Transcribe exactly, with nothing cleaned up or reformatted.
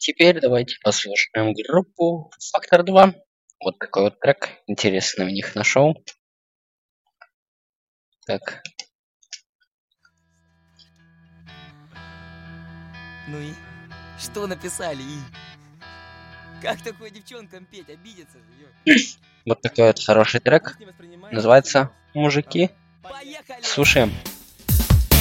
теперь давайте послушаем группу Фактор два. Вот такой вот трек. Интересно, у них нашел. Так. Ну и что написали и? Как такой девчонкам петь? Обидеться же, ё. Вот такой вот хороший трек. Называется «Мужики». Поехали! Слушаем.